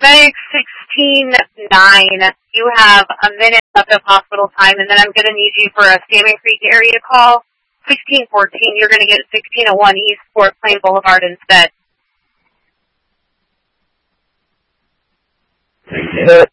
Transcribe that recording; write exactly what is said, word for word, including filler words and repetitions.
Medic sixteen nine, you have a minute left of hospital time, and then I'm going to need you for a Salmon Creek area call. sixteen fourteen, you're going to get sixteen oh one East Fort Plain Boulevard instead. Hit.